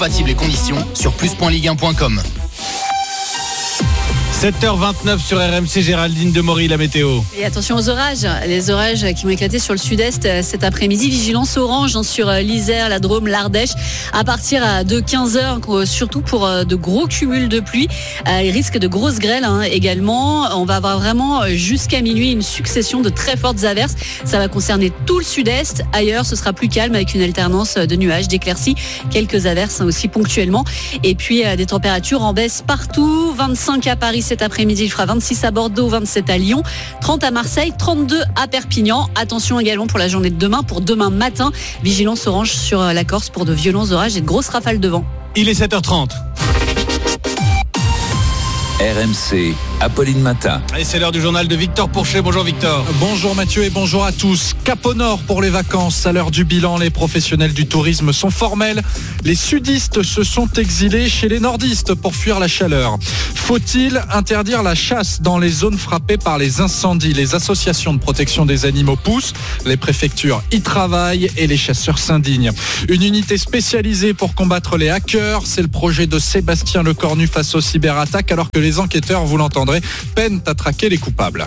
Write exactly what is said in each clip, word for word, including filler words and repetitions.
Compatibles et conditions sur plus point ligue un point com. sept heures vingt-neuf sur R M C, Géraldine Demory, la météo. Et attention aux orages, les orages qui vont éclater sur le sud-est cet après-midi. Vigilance orange sur l'Isère, la Drôme, l'Ardèche à partir de quinze heures, surtout pour de gros cumuls de pluie. Il risque de grosses grêles hein, également. On va avoir vraiment jusqu'à minuit une succession de très fortes averses. Ça va concerner tout le sud-est. Ailleurs, ce sera plus calme avec une alternance de nuages, d'éclaircies, quelques averses hein, aussi ponctuellement. Et puis des températures en baisse partout. vingt-cinq à Paris cet après-midi, il fera vingt-six à Bordeaux, vingt-sept à Lyon, trente à Marseille, trente-deux à Perpignan. Attention également pour la journée de demain, pour demain matin, vigilance orange sur la Corse pour de violents orages et de grosses rafales de vent. Il est sept heures trente. R M C, Apolline Matin. Et c'est l'heure du journal de Victor Pourchet. Bonjour Victor. Bonjour Mathieu et bonjour à tous. Cap au nord pour les vacances. À l'heure du bilan, les professionnels du tourisme sont formels. Les sudistes se sont exilés chez les nordistes pour fuir la chaleur. Faut-il interdire la chasse dans les zones frappées par les incendies ? Les associations de protection des animaux poussent. Les préfectures y travaillent et les chasseurs s'indignent. Une unité spécialisée pour combattre les hackers. C'est le projet de Sébastien Lecornu face aux cyberattaques, alors que les Les enquêteurs, vous l'entendrez, peinent à traquer les coupables.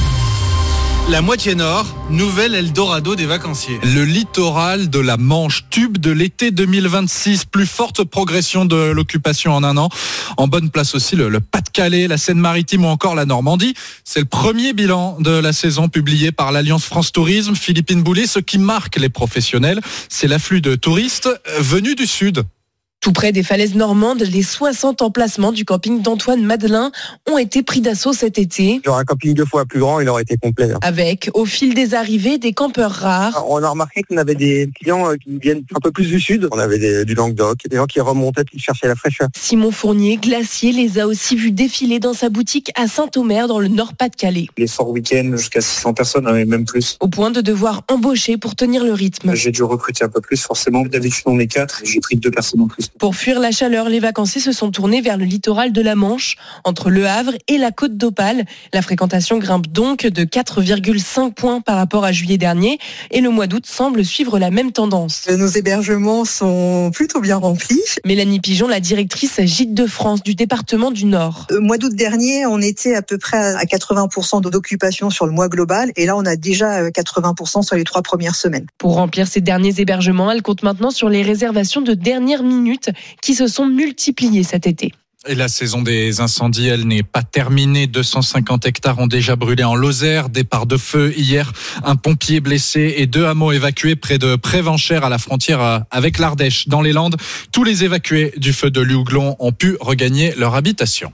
La moitié nord, nouvel Eldorado des vacanciers. Le littoral de la Manche, tube de l'été deux mille vingt-six, plus forte progression de l'occupation en un an. En bonne place aussi le, le Pas-de-Calais, la Seine-Maritime ou encore la Normandie. C'est le premier bilan de la saison publié par l'Alliance France Tourisme. Philippine Boulet, ce qui marque les professionnels, c'est l'afflux de touristes venus du sud. Tout près des falaises normandes, les soixante emplacements du camping d'Antoine Madelin ont été pris d'assaut cet été. Sur un camping deux fois plus grand, il aurait été complet. Avec, au fil des arrivées, des campeurs rares. On a remarqué qu'on avait des clients qui viennent un peu plus du sud. On avait des, du Languedoc, des gens qui remontaient, qui cherchaient la fraîcheur. Simon Fournier, glacier, les a aussi vus défiler dans sa boutique à Saint-Omer, dans le Nord-Pas-de-Calais. Les forts week-ends, jusqu'à six cents personnes, même plus. Au point de devoir embaucher pour tenir le rythme. J'ai dû recruter un peu plus, forcément. D'habitude, on est quatre, j'ai pris deux personnes en plus. Pour fuir la chaleur, les vacanciers se sont tournés vers le littoral de la Manche, entre Le Havre et la Côte d'Opale. La fréquentation grimpe donc de quatre virgule cinq points par rapport à juillet dernier et le mois d'août semble suivre la même tendance. Nos hébergements sont plutôt bien remplis. Mélanie Pigeon, la directrice Gîtes de France du département du Nord. Au mois d'août dernier, on était à peu près à quatre-vingts pour cent d'occupation sur le mois global et là on a déjà quatre-vingts pour cent sur les trois premières semaines. Pour remplir ces derniers hébergements, elle compte maintenant sur les réservations de dernière minute qui se sont multipliées cet été. Et la saison des incendies, elle n'est pas terminée. deux cent cinquante hectares ont déjà brûlé en Lozère. Départ de feu hier, un pompier blessé et deux hameaux évacués près de Prévenchères à la frontière avec l'Ardèche. Dans les Landes, tous les évacués du feu de Liouglon ont pu regagner leur habitation.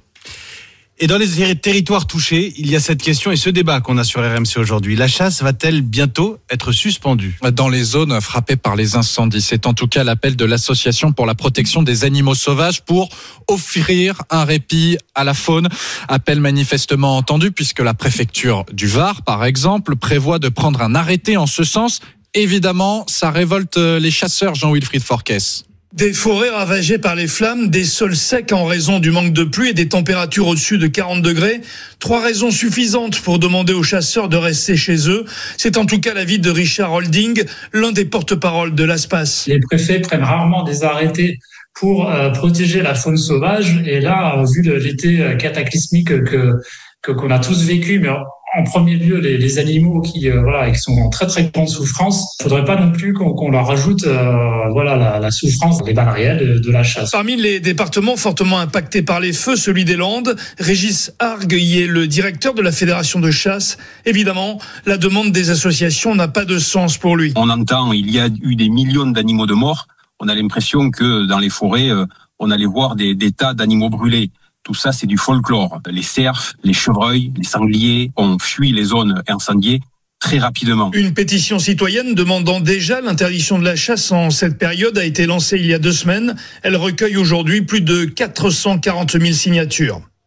Et dans les territoires touchés, il y a cette question et ce débat qu'on a sur R M C aujourd'hui. La chasse va-t-elle bientôt être suspendue ? Dans les zones frappées par les incendies, c'est en tout cas l'appel de l'Association pour la protection des animaux sauvages pour offrir un répit à la faune. Appel manifestement entendu puisque la préfecture du Var, par exemple, prévoit de prendre un arrêté en ce sens. Évidemment, ça révolte les chasseurs, Jean-Wilfried Forquès. Des forêts ravagées par les flammes, des sols secs en raison du manque de pluie et des températures au-dessus de quarante degrés. Trois raisons suffisantes pour demander aux chasseurs de rester chez eux. C'est en tout cas l'avis de Richard Holding, l'un des porte-parole de l'ASPAS. Les préfets prennent rarement des arrêtés pour euh, protéger la faune sauvage. Et là, vu l'été cataclysmique que, que qu'on a tous vécu, mais en premier lieu les, les animaux qui euh, voilà qui sont en très très grande souffrance. Il faudrait pas non plus qu'on, qu'on leur rajoute euh, voilà la, la souffrance des balles réelles de, de la chasse. Parmi les départements fortement impactés par les feux, celui des Landes, Régis Argue y est le directeur de la fédération de chasse. Évidemment, la demande des associations n'a pas de sens pour lui. On entend, il y a eu des millions d'animaux de morts. On a l'impression que dans les forêts, euh, on allait voir des, des tas d'animaux brûlés. Tout ça, c'est du folklore. Les cerfs, les chevreuils, les sangliers ont fui les zones incendiées très rapidement. Une pétition citoyenne demandant déjà l'interdiction de la chasse en cette période a été lancée il y a deux semaines. Elle recueille aujourd'hui plus de quatre cent quarante mille signatures.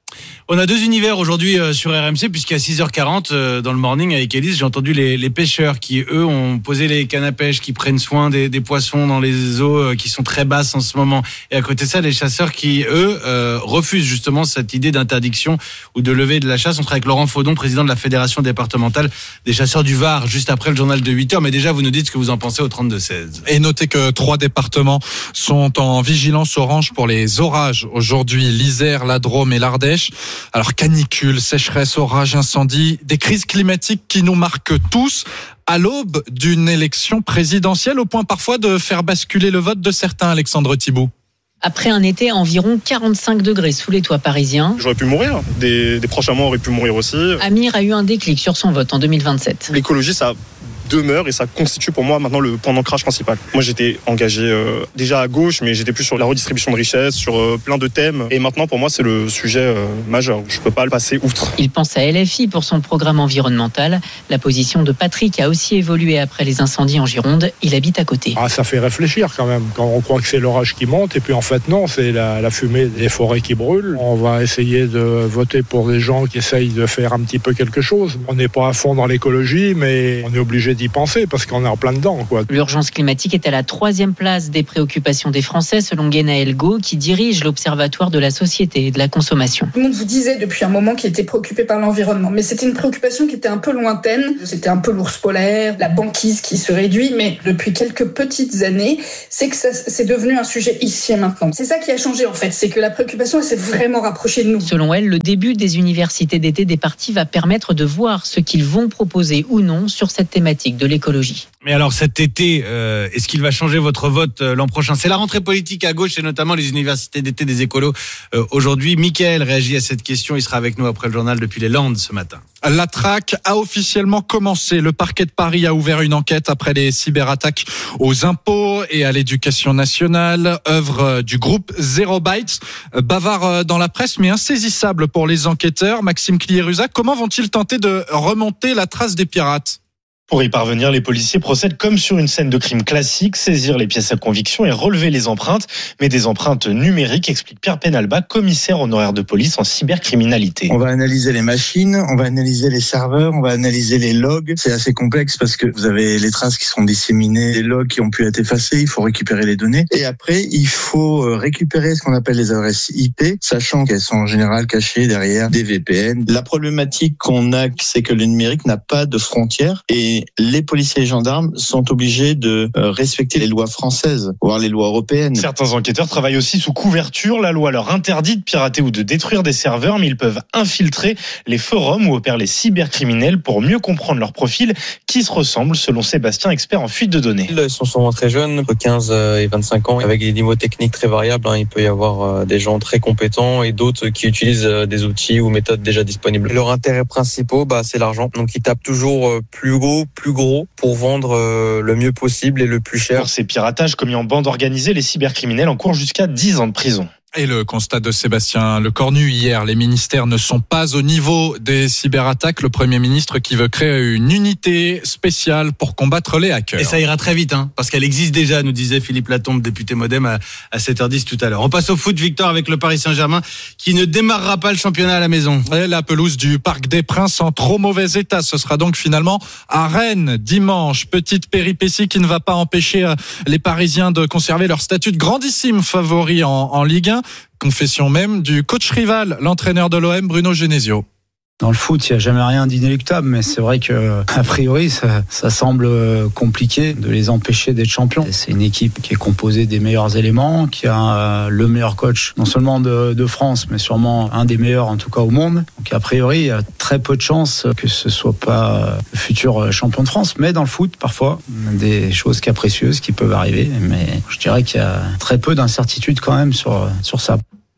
On a deux univers aujourd'hui euh, sur R M C, puisqu'à six heures quarante, euh, dans le morning avec Élise, j'ai entendu les, les pêcheurs qui, eux, ont posé les cannes à pêche, qui prennent soin des, des poissons dans les eaux euh, qui sont très basses en ce moment. Et à côté de ça, les chasseurs qui, eux, euh, refusent justement cette idée d'interdiction ou de levée de la chasse. On sera avec Laurent Faudon, président de la Fédération départementale des chasseurs du Var, juste après le journal de huit heures. Mais déjà, vous nous dites ce que vous en pensez au trente-deux seize. Et notez que trois départements sont en vigilance orange pour les orages aujourd'hui. L'Isère, la Drôme et l'Ardèche. Alors canicule, sécheresse, orage, incendie, des crises climatiques qui nous marquent tous à l'aube d'une élection présidentielle au point parfois de faire basculer le vote de certains, Alexandre Thibault. Après un été à environ quarante-cinq degrés sous les toits parisiens, j'aurais pu mourir, des, des proches à moi auraient pu mourir aussi. Amir a eu un déclic sur son vote en deux mille vingt-sept. L'écologie, ça demeure et ça constitue pour moi maintenant le point d'ancrage principal. Moi j'étais engagé euh, déjà à gauche, mais j'étais plus sur la redistribution de richesses, sur euh, plein de thèmes, et maintenant pour moi c'est le sujet euh, majeur, je peux pas le passer outre. Il pense à L F I pour son programme environnemental. La position de Patrick a aussi évolué après les incendies en Gironde, il habite à côté. Ah, ça fait réfléchir quand même, quand on croit que c'est l'orage qui monte, et puis en fait non, c'est la, la fumée des forêts qui brûlent. On va essayer de voter pour des gens qui essayent de faire un petit peu quelque chose. On n'est pas à fond dans l'écologie, mais on est obligé d'y penser parce qu'on est en plein dedans, quoi. L'urgence climatique est à la troisième place des préoccupations des Français, selon Guénaël Gault, qui dirige l'Observatoire de la société et de la consommation. Tout le monde vous disait depuis un moment qu'il était préoccupé par l'environnement, mais c'était une préoccupation qui était un peu lointaine. C'était un peu l'ours polaire, la banquise qui se réduit, mais depuis quelques petites années, c'est que ça, c'est devenu un sujet ici et maintenant. C'est ça qui a changé en fait, c'est que la préoccupation elle s'est vraiment rapprochée de nous. Selon elle, le début des universités d'été des partis va permettre de voir ce qu'ils vont proposer ou non sur cette thématique de l'écologie. Mais alors cet été, euh, est-ce qu'il va changer votre vote euh, l'an prochain ? C'est la rentrée politique à gauche et notamment les universités d'été des écolos. Euh, aujourd'hui, Mickaël réagit à cette question. Il sera avec nous après le journal depuis les Landes ce matin. La traque a officiellement commencé. Le parquet de Paris a ouvert une enquête après les cyberattaques aux impôts et à l'éducation nationale, œuvre du groupe Zero Bytes. Bavard dans la presse, mais insaisissable pour les enquêteurs. Maxime Cliérusac, comment vont-ils tenter de remonter la trace des pirates ? Pour y parvenir, les policiers procèdent comme sur une scène de crime classique, saisir les pièces à conviction et relever les empreintes, mais des empreintes numériques, explique Pierre Penalba, commissaire honoraire de police en cybercriminalité. On va analyser les machines, on va analyser les serveurs, on va analyser les logs. C'est assez complexe parce que vous avez les traces qui sont disséminées, les logs qui ont pu être effacés, il faut récupérer les données. Et après, il faut récupérer ce qu'on appelle les adresses I P, sachant qu'elles sont en général cachées derrière des V P N. La problématique qu'on a, c'est que le numérique n'a pas de frontières et les policiers et gendarmes sont obligés de respecter les lois françaises, voire les lois européennes. Certains enquêteurs travaillent aussi sous couverture. La loi leur interdit de pirater ou de détruire des serveurs, mais ils peuvent infiltrer les forums où opèrent les cybercriminels pour mieux comprendre leur profil qui se ressemble, selon Sébastien, expert en fuite de données. Ils sont souvent très jeunes, entre quinze et vingt-cinq ans, avec des niveaux techniques très variables. Il peut y avoir des gens très compétents et d'autres qui utilisent des outils ou méthodes déjà disponibles. Leur intérêt principal, bah, c'est l'argent. Donc ils tapent toujours plus haut, plus gros pour vendre le mieux possible et le plus cher. Pour ces piratages commis en bande organisée, les cybercriminels encourent jusqu'à dix ans de prison. Et le constat de Sébastien Lecornu hier, les ministères ne sont pas au niveau des cyberattaques. Le Premier ministre qui veut créer une unité spéciale pour combattre les hackers. Et ça ira très vite, hein, parce qu'elle existe déjà, nous disait Philippe Latombe, député Modem, à, à sept heures dix tout à l'heure. On passe au foot, Victor, avec le Paris Saint-Germain qui ne démarrera pas le championnat à la maison. Et la pelouse du Parc des Princes en trop mauvais état. Ce sera donc finalement à Rennes dimanche. Petite péripétie qui ne va pas empêcher les Parisiens de conserver leur statut de grandissime favori en, en Ligue un. Confession même du coach rival, l'entraîneur de l'O M, Bruno Genesio. Dans le foot, il n'y a jamais rien d'inéluctable, mais c'est vrai que a priori, ça, ça semble compliqué de les empêcher d'être champions. C'est une équipe qui est composée des meilleurs éléments, qui a le meilleur coach, non seulement de, de France, mais sûrement un des meilleurs, en tout cas au monde. Donc a priori, il y a très peu de chances que ce soit pas le futur champion de France. Mais dans le foot, parfois, des choses capricieuses qui peuvent arriver. Mais je dirais qu'il y a très peu d'incertitudes quand même sur, sur ça.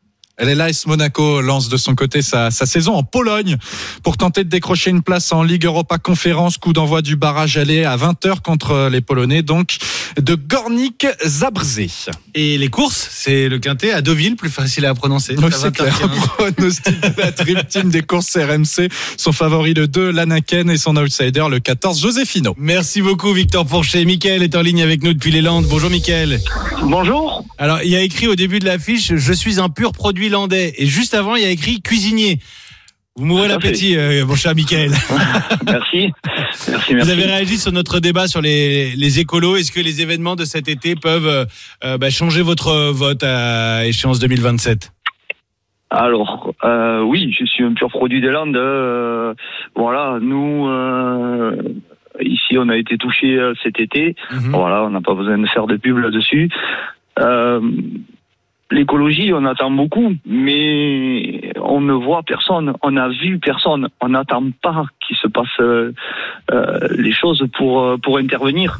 L'A S Monaco lance de son côté sa, sa saison en Pologne pour tenter de décrocher une place en Ligue Europa Conférence. Coup d'envoi du barrage aller à vingt heures contre les Polonais, donc de Górnik Zabrze. Et les courses, c'est le quintet à Deauville, plus facile à prononcer. Oui, c'est clair. Pronostic de la Dream Team des courses R M C. Son favori le deux, l'Anaken, et son outsider le quatorze, Josefino. Merci beaucoup Victor Pourchet. Mickaël est en ligne avec nous depuis les Landes. Bonjour Mickaël. Bonjour. Alors, il y a écrit au début de l'affiche « Je suis un pur produit Vilandais. Et juste avant, il y a écrit cuisinier. Vous m'ouvrez l'appétit, euh, mon cher Mickaël. Merci. Merci, merci. Vous avez réagi sur notre débat sur les, les écolos. Est-ce que les événements de cet été peuvent euh, bah, changer votre vote à échéance deux mille vingt-sept ? Alors, euh, oui, je suis un pur produit des Landes. Euh, voilà, nous, euh, ici, on a été touchés euh, cet été. Mm-hmm. Voilà, on n'a pas besoin de faire de pub là-dessus. Euh, L'écologie, on attend beaucoup, mais on ne voit personne, on n'a vu personne, on n'attend pas qu'il se passe euh, les choses pour pour intervenir.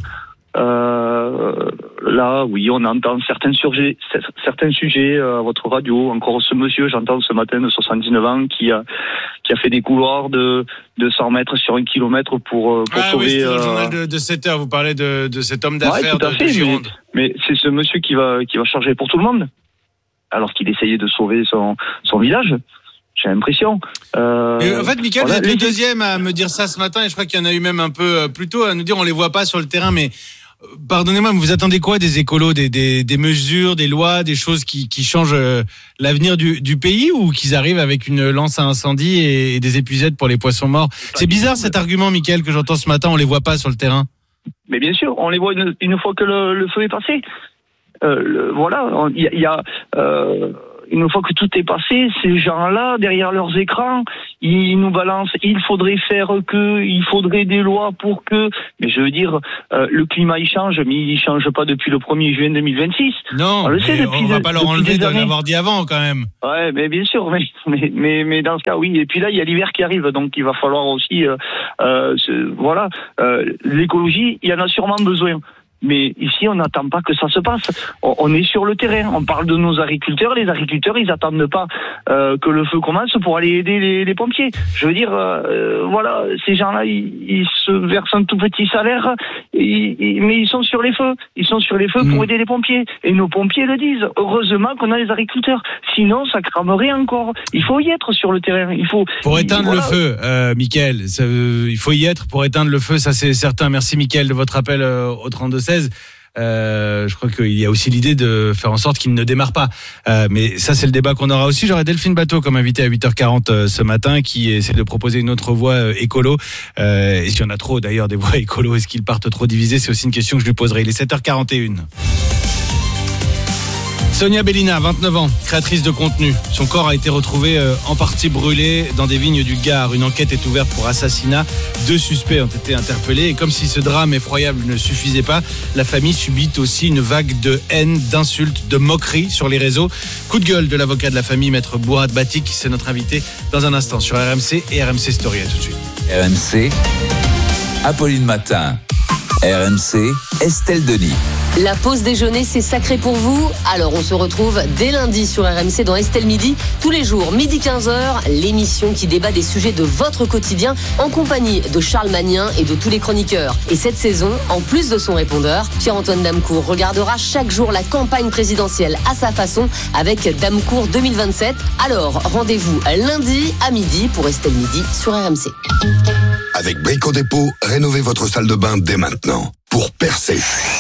Euh, là, oui, on entend certains sujets, certains sujets à votre radio. Encore ce monsieur, j'entends ce matin de soixante-dix-neuf ans qui a qui a fait des couloirs de de cent mètres sur un kilomètre pour pour ah, sauver. Oui, c'est dans le euh... journal de, de sept heures. Vous parlez de de cet homme d'affaires ouais, tout à de, fait, de Gironde. Mais, mais c'est ce monsieur qui va qui va charger pour tout le monde, alors qu'il essayait de sauver son son village. J'ai l'impression. Euh, et en fait, Mickaël, voilà, vous êtes les... le deuxième à me dire ça ce matin, et je crois qu'il y en a eu même un peu plus tôt à nous dire on les voit pas sur le terrain, mais pardonnez-moi, mais vous attendez quoi des écolos, des, des, des mesures, des lois, des choses qui, qui changent l'avenir du, du pays, ou qu'ils arrivent avec une lance à incendie et, et des épuisettes pour les poissons morts? C'est bizarre cet argument, Mickaël, que j'entends ce matin, on les voit pas sur le terrain. Mais bien sûr, on les voit une, une fois que le, le feu est passé. Euh, le, voilà, il y a... Y a euh, une fois que tout est passé, ces gens-là, derrière leurs écrans, ils nous balancent, il faudrait faire que, il faudrait des lois pour que, mais je veux dire, euh, le climat il change, mais il change pas depuis le premier juin deux mille vingt-six. Non, on le sait depuis on va de, pas leur enlever de l'avoir dit avant quand même. Ouais, mais bien sûr, mais, mais, mais, mais dans ce cas, oui. Et puis là, il y a l'hiver qui arrive, donc il va falloir aussi, euh, euh, ce, voilà, euh, l'écologie, il y en a sûrement besoin. Mais ici, on n'attend pas que ça se passe. On est sur le terrain. On parle de nos agriculteurs. Les agriculteurs, ils n'attendent pas euh, que le feu commence pour aller aider les, les pompiers. Je veux dire, euh, voilà, ces gens-là, ils, ils se versent un tout petit salaire, ils, ils, mais ils sont sur les feux. Ils sont sur les feux mmh. pour aider les pompiers. Et nos pompiers le disent. Heureusement qu'on a les agriculteurs. Sinon, ça cramerait encore. Il faut y être sur le terrain. Il faut pour éteindre voilà. le feu, euh, Mickaël. Ça, euh, il faut y être pour éteindre le feu. Ça, c'est certain. Merci, Mickaël, de votre appel euh, au trente-deux seize. Euh, je crois qu'il y a aussi l'idée de faire en sorte qu'il ne démarre pas. Euh, mais ça, c'est le débat qu'on aura aussi. J'aurai Delphine Bateau comme invité à huit heures quarante euh, ce matin, qui essaie de proposer une autre voie euh, écolo. Euh, et s'il y en a trop, d'ailleurs, des voies écolo, est-ce qu'ils partent trop divisés? C'est aussi une question que je lui poserai. Il est sept heures quarante et une. Sonia Bellina, vingt-neuf ans, créatrice de contenu. Son corps a été retrouvé euh, en partie brûlé dans des vignes du Gard. Une enquête est ouverte pour assassinat. Deux suspects ont été interpellés. Et comme si ce drame effroyable ne suffisait pas, la famille subit aussi une vague de haine, d'insultes, de moqueries sur les réseaux. Coup de gueule de l'avocat de la famille, maître Bourad Batik. C'est notre invité dans un instant sur R M C et R M C Story. À tout de suite. R M C, Apolline Matin. R M C, Estelle Denis. La pause déjeuner, c'est sacré pour vous. Alors, on se retrouve dès lundi sur R M C dans Estelle Midi. Tous les jours, midi quinze heures, l'émission qui débat des sujets de votre quotidien en compagnie de Charles Magnin et de tous les chroniqueurs. Et cette saison, en plus de son répondeur, Pierre-Antoine Damecourt regardera chaque jour la campagne présidentielle à sa façon avec Damecourt deux mille vingt-sept. Alors, rendez-vous lundi à midi pour Estelle Midi sur R M C. Avec Brico Dépôt, rénovez votre salle de bain dès maintenant pour percer,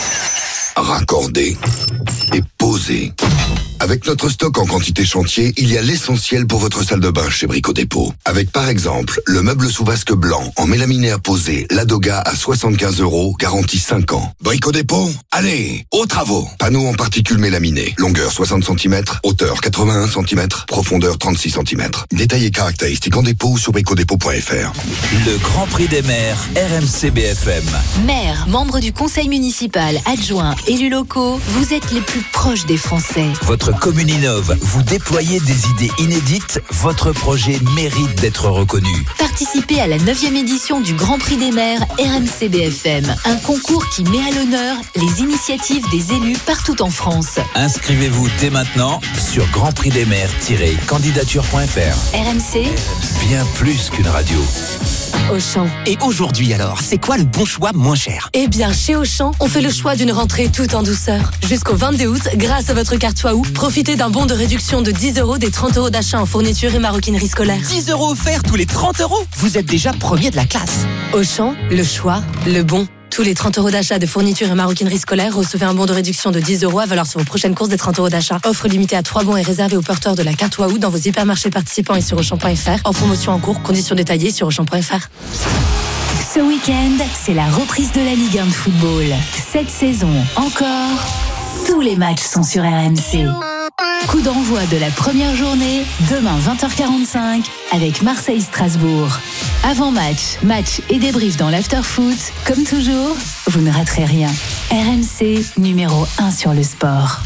raccorder et poser. Avec notre stock en quantité chantier, il y a l'essentiel pour votre salle de bain chez Brico Dépôt. Avec par exemple, le meuble sous vasque blanc en mélaminé à poser, Ladoga à soixante-quinze euros, garantie cinq ans. Brico Dépôt, allez, aux travaux. Panneau en particules mélaminées, longueur soixante centimètres, hauteur quatre-vingt-un centimètres, profondeur trente-six centimètres. Détails et caractéristiques en dépôt ou sur bricodépôt point f r. Le Grand Prix des maires, R M C B F M. Maires, membres du conseil municipal, adjoints, élus locaux, vous êtes les plus proches des Français. Votre commune innove, vous déployez des idées inédites, votre projet mérite d'être reconnu. Participez à la neuvième édition du Grand Prix des maires R M C B F M, un concours qui met à l'honneur les initiatives des élus partout en France. Inscrivez-vous dès maintenant sur grand prix des maires tiret candidature point f r. R M C, bien plus qu'une radio. Auchan. Et aujourd'hui alors, c'est quoi le bon choix moins cher? Eh bien, chez Auchan, on fait le choix d'une rentrée tout en douceur. Jusqu'au vingt-deux août, grâce à votre carte Waouh, profitez d'un bon de réduction de dix euros des trente euros d'achat en fourniture et maroquinerie scolaire. dix euros offerts tous les trente euros? Vous êtes déjà premier de la classe. Auchan, le choix, le bon, Tous les trente euros d'achat de fournitures et maroquinerie scolaire, recevez un bon de réduction de dix euros à valeur sur vos prochaines courses des trente euros d'achat. Offre limitée à trois bons et réservée aux porteurs de la carte Waouh dans vos hypermarchés participants et sur Auchan point F R. En promotion en cours, conditions détaillées sur Auchan point F R. Ce week-end, c'est la reprise de la Ligue un de football. Cette saison encore, tous les matchs sont sur R M C. Coup d'envoi de la première journée, demain vingt heures quarante-cinq, avec Marseille-Strasbourg. Avant-match, match et débrief dans l'after-foot. Comme toujours, vous ne raterez rien. R M C, numéro un sur le sport.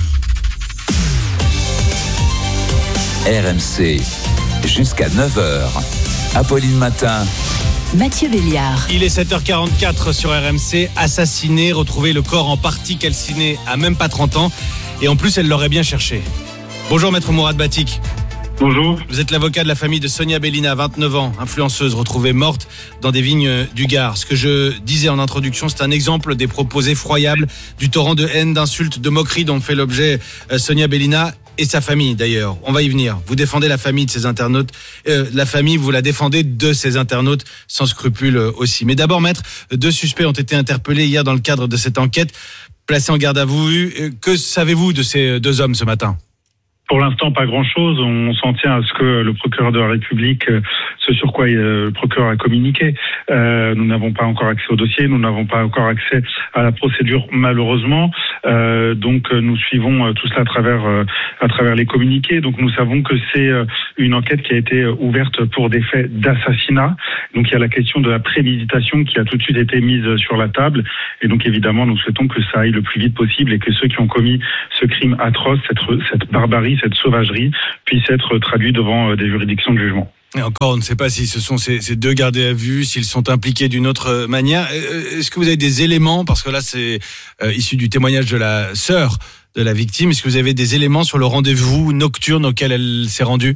R M C, jusqu'à neuf heures. Apolline Matin. Mathieu Béliard. Il est sept heures quarante-quatre sur R M C. Assassiné, retrouvé le corps en partie calciné à même pas trente ans. Et en plus, elle l'aurait bien cherché. Bonjour maître Mourad Batik. Bonjour. Vous êtes l'avocat de la famille de Sonia Bellina, vingt-neuf ans, influenceuse, retrouvée morte dans des vignes du Gard. Ce que je disais en introduction, c'est un exemple des propos effroyables, du torrent de haine, d'insultes, de moqueries dont fait l'objet Sonia Bellina et sa famille d'ailleurs. On va y venir. Vous défendez la famille de ces internautes. Euh, la famille, vous la défendez de ces internautes sans scrupules aussi. Mais d'abord, maître, deux suspects ont été interpellés hier dans le cadre de cette enquête, placés en garde à vue. Que savez-vous de ces deux hommes ce matin ? Pour l'instant, pas grand-chose. On s'en tient à ce que le procureur de la République, ce sur quoi le procureur a communiqué. Euh, nous n'avons pas encore accès au dossier, nous n'avons pas encore accès à la procédure, malheureusement. Euh, donc, nous suivons tout cela à travers à travers les communiqués. Donc, nous savons que c'est une enquête qui a été ouverte pour des faits d'assassinat. Donc, il y a la question de la préméditation qui a tout de suite été mise sur la table. Et donc, évidemment, nous souhaitons que ça aille le plus vite possible et que ceux qui ont commis ce crime atroce, cette, cette barbarie, cette sauvagerie puisse être traduit devant des juridictions de jugement. Et encore, on ne sait pas si ce sont ces, ces deux gardés à vue, s'ils sont impliqués d'une autre manière. Est-ce que vous avez des éléments, parce que là c'est euh, issu du témoignage de la sœur de la victime, est-ce que vous avez des éléments sur le rendez-vous nocturne auquel elle s'est rendue ?